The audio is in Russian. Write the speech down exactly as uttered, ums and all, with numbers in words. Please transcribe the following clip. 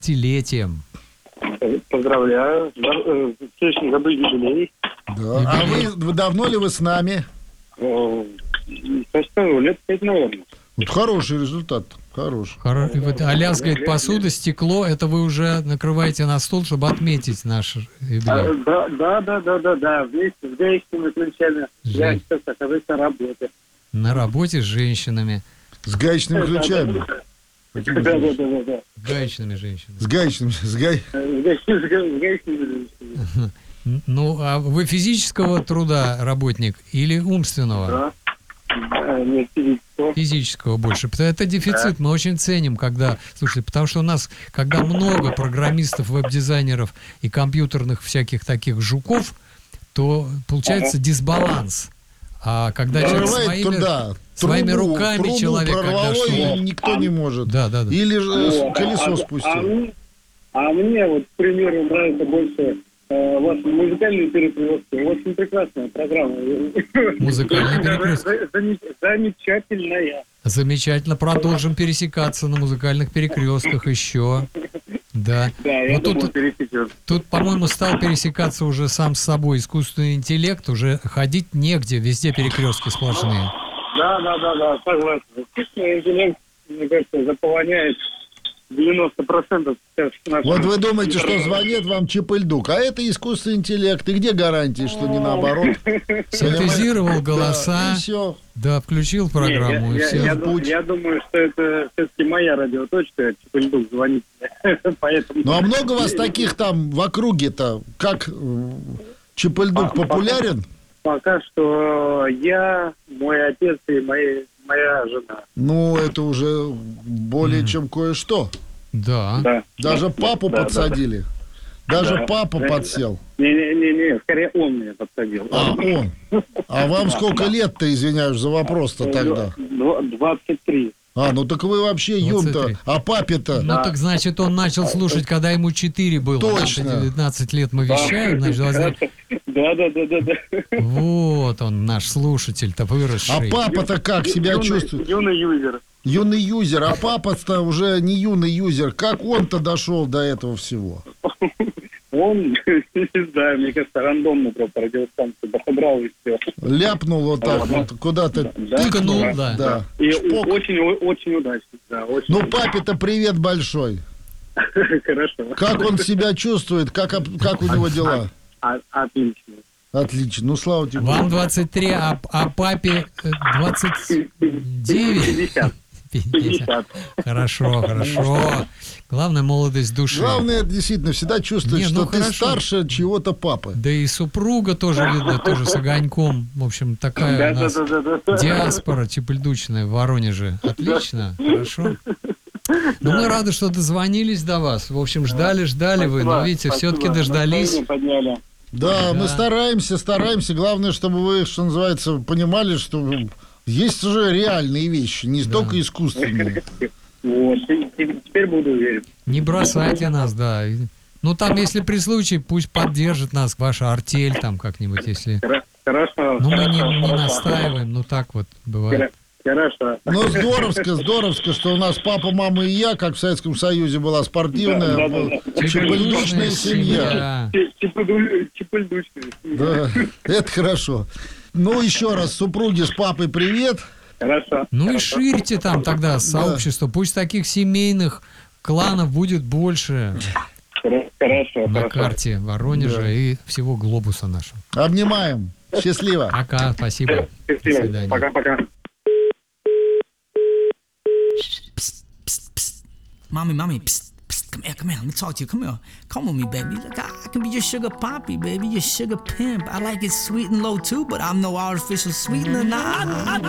Летием. Поздравляю. В следующем году юбилей. Да. А вы давно ли вы с нами? Почти лет пять, наверное. Вот хороший результат. Хороший. Хоро... Вот Аляс говорит, посуда, стекло, это вы уже накрываете на стол, чтобы отметить наш юбилей. А, да, да, да, да, да, да. Вместе с гаечными ключами. Я сейчас нахожусь на работе. На работе с женщинами. С гаечными ключами. Да, да, да, да, да. С гаечными женщинами. С гаечными, с гай... С гаечными женщинами. Ну, а вы физического труда работник или умственного? Да. Нет, физического. Физического больше. Это дефицит, мы очень ценим, когда... Слушайте, потому что у нас, когда много программистов, веб-дизайнеров и компьютерных всяких таких жуков, то получается ага. дисбаланс. А когда человек своими, туда. своими Трубу, руками трубу человек... прорвало, когда и никто а, не может. Да, да, да. Или же а, колесо а, спустил. А, мне, а мне, вот, к примеру, нравится больше... Ваши музыкальные перекрестки. Очень прекрасная программа. Музыкальные перекрестки. Замечательная. Замечательно. Продолжим пересекаться на музыкальных перекрестках еще. Да. Да, я вот думаю, тут, пересечется. Тут, по-моему, стал пересекаться уже сам с собой искусственный интеллект. Уже ходить негде. Везде перекрестки сплошные. Да, да, да, да, согласен. Искусственный интеллект, мне кажется, заполоняет девяносто процентов. Вот вы думаете, что звонит вам Чипыльдук, а это искусственный интеллект. И где гарантии, что не наоборот? Синтезировал голоса, да, да, включил программу. Не, я, и все. Я, я, я думаю, что это все-таки моя радиоточка, Чипыльдук звонит. Поэтому... Ну а много вас таких там в округе-то? Как Чипыльдук популярен? Пока что я, мой отец и мои... моя жена. Ну, это уже более mm. чем кое-что. Да. да. Даже папу да, подсадили. Да, да. Даже да. папа да. подсел. Не-не-не, скорее он меня подсадил. А, он. А вам сколько лет-то, извиняюсь за вопрос-то тогда? двадцать три. А, ну так вы вообще юн-то, а папе-то... Ну да. Так значит, он начал слушать, когда ему четыре было. Точно. девятнадцать лет мы вещаем. Да, значит, да, да, да, да. Вот он, наш слушатель-то выросший. А папа-то как себя юный, чувствует? Юный юзер. Юный юзер, а папа-то уже не юный юзер. Как он-то дошел до этого всего? Он, не знаю, мне кажется, рандомно просто радиостанцию подобрал и все. Ляпнул вот так вот, куда-то да, тыкнул. Да, да. да. И очень, очень удачно. Да, очень ну, удачно. папе-то привет большой. Хорошо. Как он себя чувствует? Как, как у него дела? Отлично. Отлично. Ну, слава тебе. Вам двадцать три, а, а папе двадцать девять? пятьдесят. пятьдесят. Хорошо, хорошо. Главное, молодость души. Главное, действительно, всегда чувствовать, Не, что ну, ты хорошо. старше чьего-то папы. Да и супруга тоже, видно, тоже с огоньком. В общем, такая Да, у да, нас да, да, да. диаспора чипыльдучная в Воронеже. Отлично, хорошо. Ну, мы рады, что дозвонились до вас. В общем, ждали, ждали вы, но, видите, все-таки дождались. Подняли. Да, Да. мы стараемся, стараемся. Главное, чтобы вы, что называется, понимали, что есть уже реальные вещи, не Да. только искусственные. Вот, теперь буду уверен. Не бросайте нас, да. Ну, там, если при случае, пусть поддержит нас ваша артель там как-нибудь, если... Хорошо. Ну, мы не, хорошо, не хорошо. настаиваем, ну, так вот бывает. Хорошо. Ну, здоровско, здоровско, что у нас папа, мама и я, как в Советском Союзе была спортивная, Да, да, да, да. чипыльдучная семья. Чипыльдучная. Да, это хорошо. Ну, еще раз, супруге с папой привет. Хорошо. Ну и хорошо. ширьте там тогда сообщество, пусть таких семейных кланов будет больше Хорошо. на хорошо. карте Воронежа Да. и всего глобуса нашего. Обнимаем. Счастливо. Пока, спасибо. До Спасибо. свидания. Пока-пока. Mommy, mommy, psst, psst, come here, come here. Let me talk to you. Come here. Come with me, baby. Look, I, I can be your sugar poppy, baby, your sugar pimp. I like it sweet and low too, but I'm no artificial sweetener. Nah, I, I,